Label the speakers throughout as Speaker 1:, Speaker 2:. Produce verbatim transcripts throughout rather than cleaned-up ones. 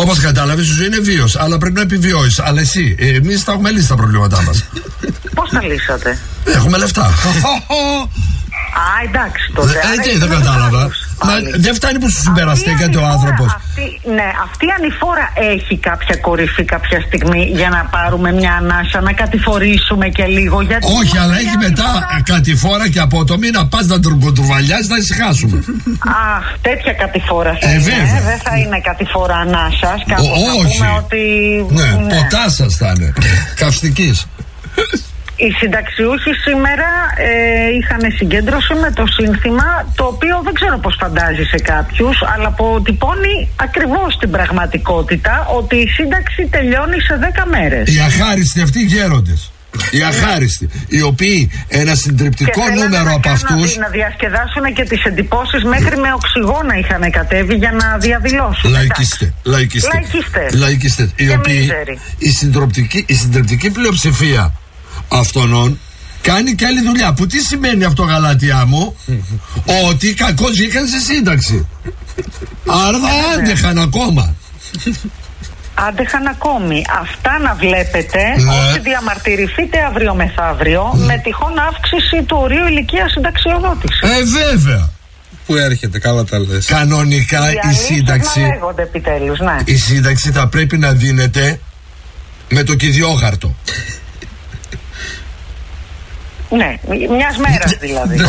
Speaker 1: Όπως κατάλαβες, η ζωή είναι βίος, αλλά πρέπει να επιβιώσεις. Αλλά εσύ, εμείς τα έχουμε λύσει τα προβλήματά μας.
Speaker 2: Πώς τα λύσατε?
Speaker 1: Έχουμε λεφτά.
Speaker 2: Α, εντάξει τότε.
Speaker 1: Έτσι δεν κατάλαβα. Μα δεν φτάνει που σου συμπεραστήκατε ο άνθρωπος.
Speaker 2: Ναι, αυτή η ανηφόρα έχει κάποια κορυφή κάποια στιγμή για να πάρουμε μια ανάσα, να κατηφορήσουμε και λίγο. Γιατί
Speaker 1: όχι, αλλά έχει μετά ανηφόρα... κατηφόρα και απότομη να πας να τρουγκοτρουβαλιάς να ησυχάσουμε.
Speaker 2: Αχ, τέτοια κατηφόρα θα
Speaker 1: ε,
Speaker 2: είναι.
Speaker 1: βέβαια.
Speaker 2: Δεν θα είναι κατηφόρα ανάσας.
Speaker 1: Όχι.
Speaker 2: Ότι...
Speaker 1: Ναι, ναι. Ποτάσας θα είναι. Καυστικής.
Speaker 2: Οι συνταξιούχοι σήμερα ε, είχαν συγκέντρωση με το σύνθημα, το οποίο δεν ξέρω πώς φαντάζει σε κάποιους, αλλά αποτυπώνει ακριβώς την πραγματικότητα, ότι η σύνταξη τελειώνει σε δέκα μέρες.
Speaker 1: Οι αχάριστοι αυτοί γέροντες. Οι αχάριστοι, οι οποίοι ένα συντριπτικό νούμερο από αυτούς
Speaker 2: να διασκεδάσουν και τις εντυπώσεις μέχρι με οξυγόνα είχαν κατέβει για να διαδηλώσουν.
Speaker 1: Λαϊκίστε, λαϊκίστε,
Speaker 2: λαϊκίστε,
Speaker 1: λαϊκίστε, οι οποίοι η συντριπτική, η συντριπτική πλειοψηφία αυτών κάνει και άλλη δουλειά. Που τι σημαίνει αυτό, γαλάτια μου? Ότι κακώς βγήκαν σε σύνταξη. Άρα θα άντεχαν ακόμα.
Speaker 2: Άντεχαν ακόμη. Αυτά να βλέπετε,
Speaker 1: ναι.
Speaker 2: Όσοι διαμαρτυρηθείτε αύριο μεθαύριο, ναι. Με τυχόν αύξηση του ορίου ηλικίας συνταξιοδότηση.
Speaker 1: Ε, βέβαια.
Speaker 3: Που έρχεται, καλά τα λες.
Speaker 1: Κανονικά η, η σύνταξη.
Speaker 2: Λέγονται επιτέλους, ναι.
Speaker 1: Η σύνταξη θα πρέπει να δίνεται με το κυδιόχαρτο.
Speaker 2: Ναι, μιας μέρας δηλαδή.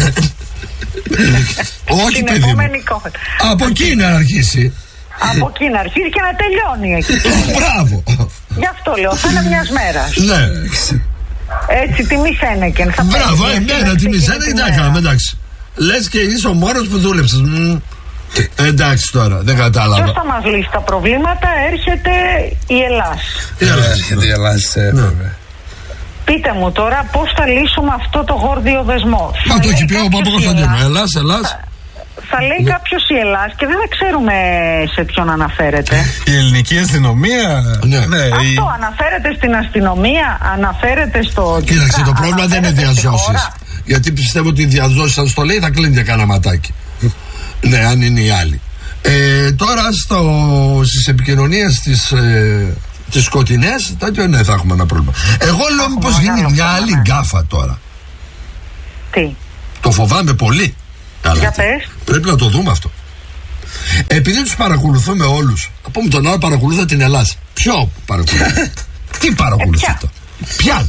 Speaker 1: Όχι, παιδί μου. Από εκεί να αρχίσει.
Speaker 2: Από εκεί να αρχίσει και να τελειώνει εκεί.
Speaker 1: Μπράβο.
Speaker 2: Γι' αυτό λέω, θα είναι μιας μέρας.
Speaker 1: Ναι.
Speaker 2: Έτσι, τιμή Σένεκεν.
Speaker 1: Μπράβο, εμένα τιμή Σένεκεν, τι να κάνουμε, εντάξει. Λες και είσαι ο μόνος που δούλεψες. Εντάξει τώρα, δεν κατάλαβα.
Speaker 2: Ποιος θα μας λύσει τα προβλήματα? Έρχεται η Ελλάς.
Speaker 3: Έρχεται η Ελλάς, βέβαια.
Speaker 2: Πείτε μου τώρα πώς θα λύσουμε αυτό το γόρδιο δεσμό.
Speaker 1: Μα το έχει πει ο Παπακοσταντίνου. Ελλάς, Ελλάς.
Speaker 2: Θα, θα λέει κάποιος η Ελλάς και δεν θα ξέρουμε σε ποιον αναφέρεται.
Speaker 3: Η ελληνική αστυνομία.
Speaker 1: Ναι.
Speaker 3: Ναι,
Speaker 2: αυτό
Speaker 3: η...
Speaker 2: αναφέρεται στην αστυνομία, αναφέρεται στο.
Speaker 1: Κοίταξε, το πρόβλημα δεν είναι διαζώσεις. Γιατί πιστεύω ότι οι διαζώσεις, αν το λέει, θα κλείνει για κανένα ματάκι. Ναι, αν είναι οι άλλοι. Ε, τώρα στο, στις επικοινωνίες της. Ε, τις σκοτεινές, τότε ναι, θα έχουμε ένα πρόβλημα. Εγώ λέω μήπως γίνει μια άλλη γκάφα τώρα.
Speaker 2: Τι?
Speaker 1: Το φοβάμαι πολύ.
Speaker 2: Για πες.
Speaker 1: Πρέπει να το δούμε αυτό. Επειδή τους παρακολουθούμε όλους, να πούμε τον άλλο παρακολουθά την Ελλάδα. Ποιο παρακολουθεί? Τι παρακολουθεί το? Ποια?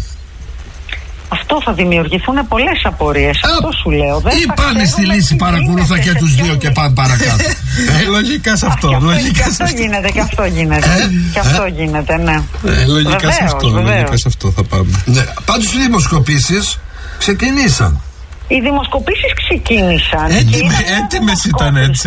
Speaker 2: Αυτό θα δημιουργηθούν πολλές απορίες. Α, αυτό σου λέω. Δεν
Speaker 1: ή πάμε στη λύση παρακολουθά και τους δύο και πάμε παρακάτω.
Speaker 3: ε, λογικά σε αυτό.
Speaker 2: Και αυτό γίνεται, και αυτό γίνεται. Και αυτό γίνεται, ναι.
Speaker 3: Λογικά σε αυτό. Λογικά σε αυτό θα πάμε.
Speaker 1: Πάντως οι δημοσκοπήσεις ξεκινήσαν.
Speaker 2: Οι δημοσκοπήσεις ξεκίνησαν.
Speaker 3: Έτοιμες ήταν έτσι.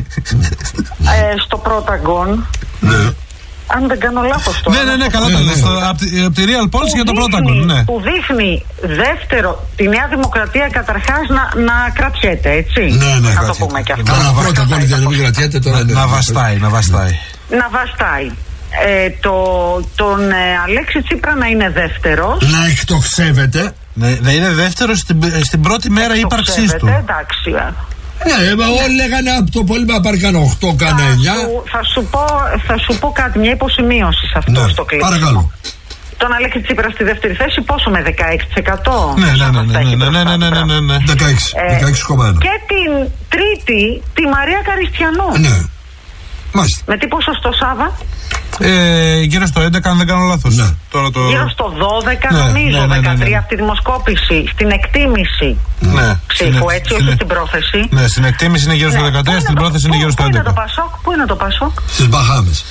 Speaker 2: Στο Πρόταγκον.
Speaker 1: Ναι.
Speaker 2: Αν δεν κάνω λάθος τώρα.
Speaker 3: Ναι, ναι, ναι, καλά τα λες. Από τη Real Policy για το Πρόταγκον, ναι.
Speaker 2: Που δείχνει δεύτερο, τη Νέα Δημοκρατία καταρχάς να, να κρατιέται, έτσι.
Speaker 1: Ναι, ναι,
Speaker 2: να το πούμε και αυτό.
Speaker 1: Καλά, Πρόταγκον για να μην κρατιέται τώρα.
Speaker 3: Να βαστάει, να βαστάει.
Speaker 2: Να βαστάει. Ε, το, τον ε, Αλέξη Τσίπρα να είναι δεύτερος.
Speaker 1: Να εκτοξεύεται.
Speaker 3: Ναι, να είναι δεύτερος στην, στην πρώτη μέρα ύπαρξής του.
Speaker 2: Εντάξει.
Speaker 1: Ναι, όλοι λέγανε από το πολύ να πάρει κανένα οκτώ, κανένα εννιά.
Speaker 2: Θα σου πω, θα σου πω κάτι, μια υποσημείωση σε αυτό, ναι, στο κλείσιμο.
Speaker 1: Παρακαλώ.
Speaker 2: Τον Αλέξη Τσίπρα στη δεύτερη θέση πόσο, με δεκαέξι τοις εκατό?
Speaker 3: Ναι, ναι, ναι, ναι, ναι, ναι, ναι, ναι, ναι.
Speaker 1: δεκαέξι κόμμα ένα.
Speaker 2: Και την τρίτη, τη Μαρία Καριστιανού.
Speaker 1: Ναι. Μάλιστα.
Speaker 2: Με τι ποσοστό, Σάβα?
Speaker 3: Ε, γύρω στο έντεκα, αν δεν κάνω λάθος.
Speaker 1: Ναι.
Speaker 3: Τώρα το...
Speaker 2: Γύρω στο δώδεκα,
Speaker 3: ναι,
Speaker 2: νομίζω,
Speaker 3: ναι, ναι, ναι, ναι,
Speaker 2: δεκατρία αυτή η δημοσκόπηση. Στην εκτίμηση
Speaker 3: ναι,
Speaker 2: ψήφου,
Speaker 3: στην,
Speaker 2: έτσι, όχι
Speaker 3: στην,
Speaker 2: στην πρόθεση.
Speaker 3: Ναι, στην εκτίμηση είναι γύρω στο ναι, δεκατρία, στην πρόθεση είναι γύρω στο έντεκα.
Speaker 2: Πού είναι το Πασόκ, πού είναι το Πασόκ?
Speaker 1: Στις Μπαχάμες.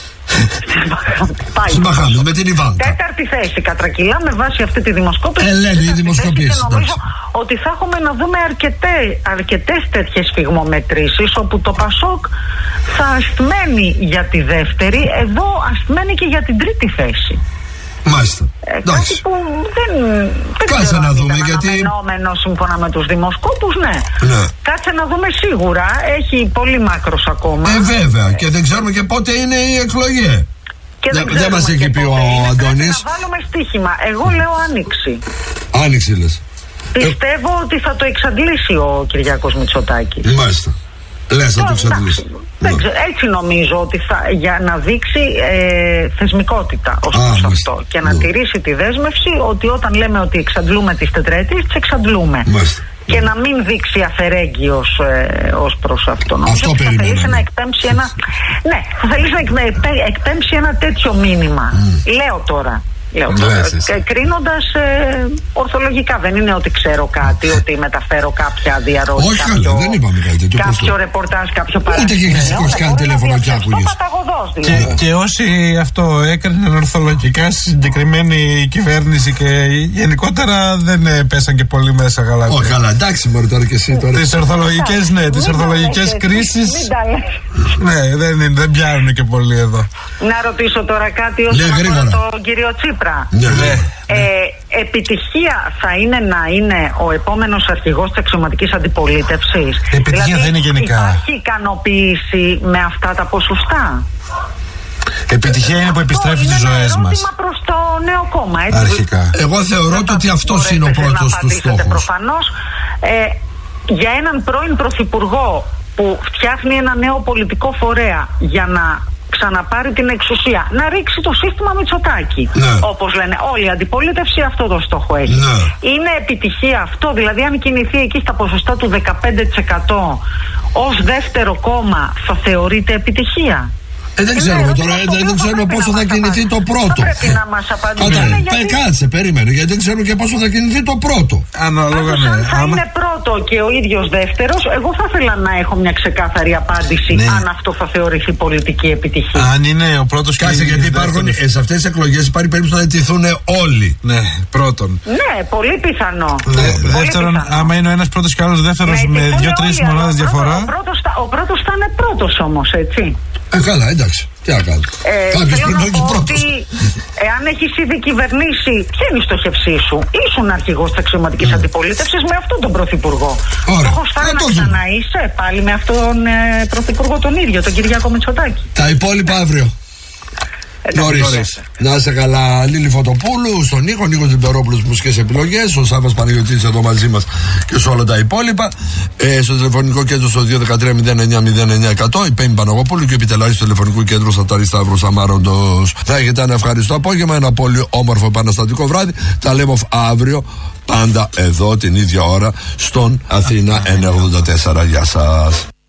Speaker 1: Στις Μπαχάμες, με την Ιβάνκα.
Speaker 2: Τέταρτη θέση κατρακυλά με βάση αυτή τη δημοσκόπηση.
Speaker 1: Ελένη, η δημοσκοπήση.
Speaker 2: Νομίζω ότι θα έχουμε να δούμε αρκετές τέτοιες φυγμομετρήσεις, όπου το Πασόκ θα ασθμένει για τη δεύτερη, εδώ ασθμένει και για την τρίτη θέση.
Speaker 1: Μάλιστα.
Speaker 2: Ε, κάτι που δεν, δεν
Speaker 1: Κάτσε να δούμε, γιατί
Speaker 2: αναμενόμενο σύμφωνα με τους δημοσκόπους, ναι.
Speaker 1: ναι.
Speaker 2: Κάτσε να δούμε σίγουρα, έχει πολύ μάκρος ακόμα.
Speaker 1: Ε, βέβαια, ε. και δεν ξέρουμε και πότε είναι η εκλογή. Δεν δε μας έχει πει ο Αντώνης.
Speaker 2: Να βάλουμε στοίχημα. Εγώ λέω άνοιξη.
Speaker 1: Άνοιξη λες.
Speaker 2: Πιστεύω ε... ότι θα το εξαντλήσει ο Κυριάκος Μητσοτάκης.
Speaker 1: Μάλιστα. Λες θα το εξαντλήσει.
Speaker 2: Δεν ξέρω, έτσι νομίζω ότι θα, για να δείξει ε, θεσμικότητα ως προς αυτό και να τηρήσει τη δέσμευση ότι όταν λέμε ότι εξαντλούμε τις τετραετίες, τις εξαντλούμε. Μάλιστα. Και να μην δείξει αφαιρέγγυος ε, ως προς αυτό.
Speaker 1: Αυτό
Speaker 2: θα
Speaker 1: περιμένουμε.
Speaker 2: θελήσει να εκπέμψει ένα, ναι, θα θελήσει να εκπέμψει ένα τέτοιο μήνυμα. Mm. Λέω τώρα. Λέω τώρα, κρίνοντας ε, ορθολογικά. Δεν είναι ότι ξέρω κάτι, ότι μεταφέρω κάποια διαρροή.
Speaker 1: Όχι, κάποιο, δεν είπαμε κάτι τέτοιο.
Speaker 2: Κάποιο ρεπορτάζ, κάποιο παράδειγμα.
Speaker 1: Ούτε και έχει σηκώσει καν τηλέφωνο και άκουγες.
Speaker 2: Δηλαδή.
Speaker 3: Και, και όσοι αυτό έκριναν ορθολογικά στη συγκεκριμένη κυβέρνηση και γενικότερα δεν πέσαν και πολύ μέσα καλά.
Speaker 1: Όχι, καλά, εντάξει, μωρέ τώρα και εσύ τώρα.
Speaker 3: Τις ορθολογικές, ναι, τις ορθολογικές κρίσεις. Ναι, δεν, δεν πιάνουν και πολύ εδώ.
Speaker 2: Να ρωτήσω τώρα κάτι όσον αφορά τον κύριο Τσίπρα.
Speaker 1: Ναι, ναι.
Speaker 2: Ε, επιτυχία θα είναι να είναι ο επόμενος αρχηγός της αξιωματικής αντιπολίτευσης?
Speaker 3: Επιτυχία δηλαδή, θα είναι γενικά.
Speaker 2: Υπάρχει ικανοποίηση με αυτά τα ποσοστά?
Speaker 3: Επιτυχία είναι που επιστρέφει στις ζωές μας.
Speaker 2: Είναι προς το νέο κόμμα, έτσι.
Speaker 3: Αρχικά.
Speaker 1: Εγώ θεωρώ ότι αυτός είναι ο πρώτος του στόχος.
Speaker 2: Προφανώς, ε, για έναν πρώην πρωθυπουργό που φτιάχνει ένα νέο πολιτικό φορέα για να ξαναπάρει την εξουσία, να ρίξει το σύστημα Μητσοτάκη. Ναι. Όπως λένε όλοι, η αντιπολίτευση αυτό το στόχο έχει. Ναι. Είναι επιτυχία αυτό? Δηλαδή, αν κινηθεί εκεί στα ποσοστά του δεκαπέντε τοις εκατό ως δεύτερο κόμμα, θα θεωρείται επιτυχία?
Speaker 1: Ε, δεν ξέρουμε τώρα, δεν, δεν ξέρουμε πόσο θα κινηθεί το πρώτο.
Speaker 2: Πρέπει να μας απαντήσει.
Speaker 1: Γιατί... Κάτσε, περίμενε, γιατί δεν ξέρουμε και πόσο θα κινηθεί το πρώτο.
Speaker 3: Ανάλογα, ναι.
Speaker 2: Αν θα άμα... είναι πρώτο και ο ίδιος δεύτερος, εγώ θα ήθελα να έχω μια ξεκάθαρη απάντηση, ναι, αν αυτό θα θεωρηθεί πολιτική επιτυχία.
Speaker 3: Αν είναι ο πρώτος και
Speaker 1: Κάτσε, γιατί υπάρχουν ε, σε αυτές τις εκλογές υπάρχει περίπτωση να ετηθούν όλοι.
Speaker 3: Ναι, πρώτον.
Speaker 2: Ναι, πολύ πιθανό.
Speaker 3: Ναι, πολύ δεύτερον, πιθανό. Άμα είναι ο ένας πρώτος και ο άλλος δεύτερος με δύο-τρεις μονάδες διαφορά.
Speaker 2: Ο πρώτος θα είναι πρώτος όμως, έτσι.
Speaker 1: Ε, καλά, εντάξει. Τι να κάνω.
Speaker 2: Ε,
Speaker 1: Κάποιος πρέπει να έχει πρώτος.
Speaker 2: Εάν έχεις ήδη κυβερνήσει, ποια είναι η στοχευσή σου? Ήσουν αρχηγός της αξιωματικής mm. αντιπολίτευσης με αυτόν τον πρωθυπουργό. Στόχος θα είναι να ξαναείσαι πάλι με αυτόν τον ε, πρωθυπουργό τον ίδιο, τον Κυριάκο Μητσοτάκη.
Speaker 1: Τα υπόλοιπα αύριο. Νωρίς. Να είσαι καλά, Λίλη Φωτοπούλου, στον Νίκο, Νίκο Τζιμπερόπουλος, μουσικές επιλογές, ο Σάββας Παναγιωτής εδώ μαζί μας και σε όλα τα υπόλοιπα. Ε, στο τηλεφωνικό κέντρο στο δύο ένα τρία μηδέν εννιά μηδέν εννιά εκατό, η Πέμπη Παναγοπούλου και επιτελάρχης του τηλεφωνικού κέντρου Σατάρη Σταύρος Αμάροντος. Θα έχετε ένα ευχαριστώ απόγευμα, ένα πολύ όμορφο επαναστατικό βράδυ. Τα λέμε αύριο, πάντα εδώ την ίδια ώρα, στον Αθήνα εννιακόσια ογδόντα τέσσερα. Γεια σας.